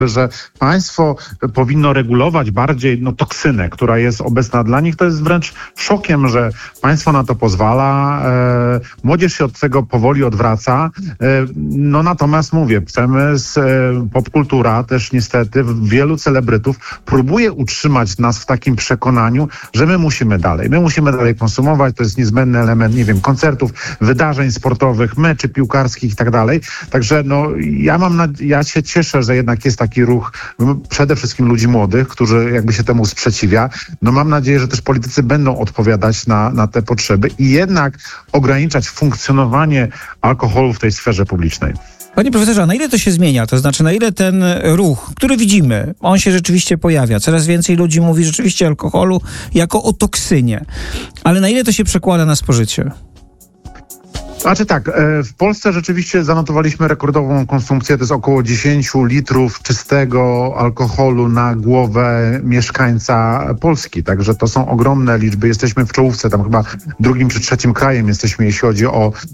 że państwo powinno regulować bardziej toksynę, która jest obecna dla nich. To jest wręcz szokiem, że państwo na to pozwala. Młodzież się od tego powoli odwraca. Natomiast mówię, popkultura też niestety wielu celebrytów próbuje utrzymać nas w takim przekonaniu, że my musimy dalej konsumować. To jest niezbędny element, koncertów, wydarzeń sportowych, meczy piłkarskich i tak dalej. Także ja się cieszę, że jednak jest taki ruch przede wszystkim ludzi młodych, którzy jakby się temu sprzeciwia. Mam nadzieję, że też politycy będą odpowiadać na te potrzeby i jednak ograniczać funkcjonowanie alkoholu w tej sferze publicznej. Panie profesorze, a na ile to się zmienia? To znaczy, na ile ten ruch, który widzimy, on się rzeczywiście pojawia? Coraz więcej ludzi mówi rzeczywiście o alkoholu jako o toksynie. Ale na ile to się przekłada na spożycie? Znaczy tak, w Polsce rzeczywiście zanotowaliśmy rekordową konsumpcję, to jest około 10 litrów czystego alkoholu na głowę mieszkańca Polski, także to są ogromne liczby, jesteśmy w czołówce, tam chyba drugim czy trzecim krajem jesteśmy, jeśli chodzi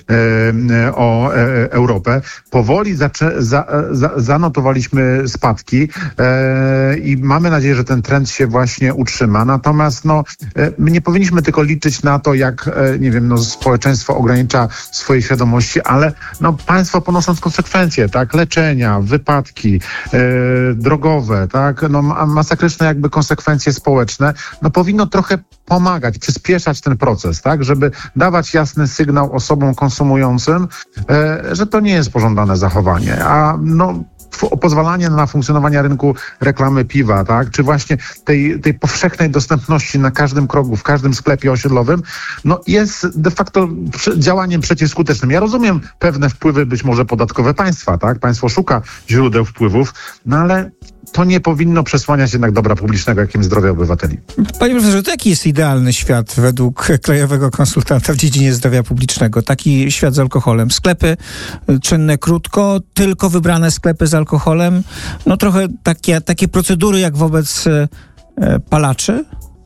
o Europę. Powoli zanotowaliśmy spadki i mamy nadzieję, że ten trend się właśnie utrzyma, natomiast my nie powinniśmy tylko liczyć na to, jak społeczeństwo ogranicza swojej świadomości, ale państwo ponosząc konsekwencje, tak, leczenia, wypadki drogowe, tak, masakryczne jakby konsekwencje społeczne, powinno trochę pomagać, przyspieszać ten proces, tak, żeby dawać jasny sygnał osobom konsumującym, że to nie jest pożądane zachowanie, a pozwalanie na funkcjonowanie rynku reklamy piwa, tak, czy właśnie tej powszechnej dostępności na każdym kroku, w każdym sklepie osiedlowym, jest de facto działaniem przeciwskutecznym. Ja rozumiem pewne wpływy, być może podatkowe państwa, tak, państwo szuka źródeł wpływów, ale to nie powinno przesłaniać jednak dobra publicznego, jakim zdrowia obywateli. Panie profesorze, to jaki jest idealny świat według krajowego konsultanta w dziedzinie zdrowia publicznego? Taki świat z alkoholem. Sklepy czynne krótko, tylko wybrane sklepy z alkoholem. Trochę takie procedury jak wobec palaczy?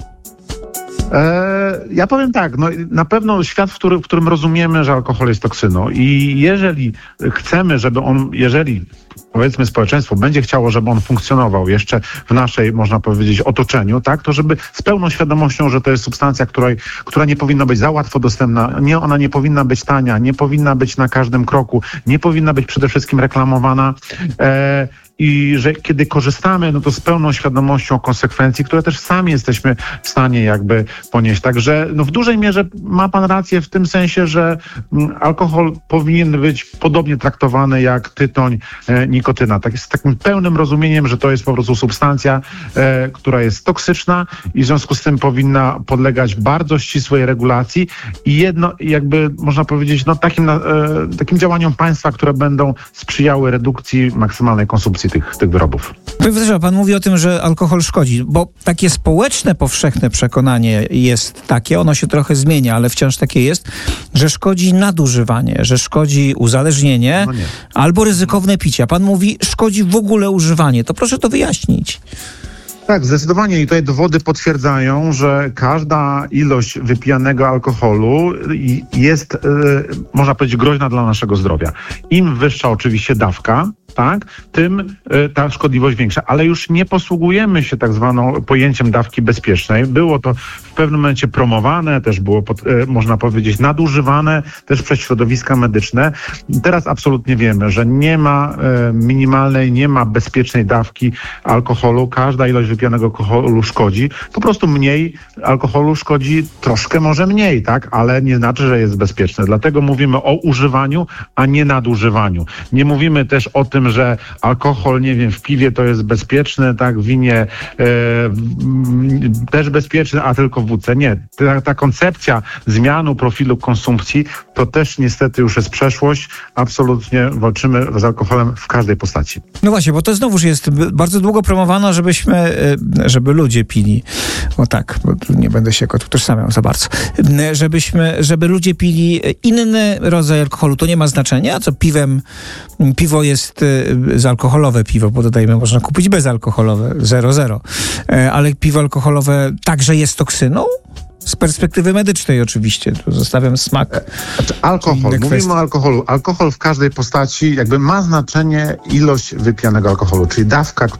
Ja powiem tak, na pewno świat, w którym rozumiemy, że alkohol jest toksyną i jeżeli chcemy, jeżeli powiedzmy społeczeństwo będzie chciało, żeby on funkcjonował jeszcze w naszej, można powiedzieć, otoczeniu, tak, to żeby z pełną świadomością, że to jest substancja, która nie powinna być za łatwo dostępna, ona nie powinna być tania, nie powinna być na każdym kroku, nie powinna być przede wszystkim reklamowana, i że kiedy korzystamy, to z pełną świadomością konsekwencji, które też sami jesteśmy w stanie jakby ponieść. Także w dużej mierze ma pan rację w tym sensie, że alkohol powinien być podobnie traktowany jak tytoń, nikotyna. Tak, z takim pełnym rozumieniem, że to jest po prostu substancja, która jest toksyczna i w związku z tym powinna podlegać bardzo ścisłej regulacji i można powiedzieć, takim działaniom państwa, które będą sprzyjały redukcji maksymalnej konsumpcji tych wyrobów. Profesorze, pan mówi o tym, że alkohol szkodzi, bo takie społeczne, powszechne przekonanie jest takie, ono się trochę zmienia, ale wciąż takie jest, że szkodzi nadużywanie, że szkodzi uzależnienie albo ryzykowne picie. A pan mówi, szkodzi w ogóle używanie. To proszę to wyjaśnić. Tak, zdecydowanie i tutaj dowody potwierdzają, że każda ilość wypijanego alkoholu jest, można powiedzieć, groźna dla naszego zdrowia. Im wyższa oczywiście dawka, tak, tym ta szkodliwość większa, ale już nie posługujemy się tak zwaną pojęciem dawki bezpiecznej. Było to w pewnym momencie promowane, też było, można powiedzieć, nadużywane też przez środowiska medyczne. Teraz absolutnie wiemy, że nie ma minimalnej, nie ma bezpiecznej dawki alkoholu. Każda ilość wypijanego alkoholu szkodzi. Po prostu mniej alkoholu szkodzi troszkę może mniej, tak, ale nie znaczy, że jest bezpieczne. Dlatego mówimy o używaniu, a nie nadużywaniu. Nie mówimy też o tym, że alkohol, w piwie to jest bezpieczny, tak, w winie też bezpieczny, a tylko w wódce. Nie. Ta koncepcja zmiany profilu konsumpcji to też niestety już jest przeszłość. Absolutnie walczymy z alkoholem w każdej postaci. No właśnie, bo to znowuż jest bardzo długo promowano, żeby ludzie pili. O tak, bo tu nie będę się utożsamiał za bardzo. Żeby ludzie pili inny rodzaj alkoholu. To nie ma znaczenia, co piwo jest bezalkoholowe piwo, bo dodajmy, można kupić bezalkoholowe, 0,0. Ale piwo alkoholowe także jest toksyną? Z perspektywy medycznej oczywiście, tu zostawiam smak. Znaczy, alkohol, mówimy o alkoholu. Alkohol w każdej postaci jakby ma znaczenie ilość wypijanego alkoholu, czyli dawka,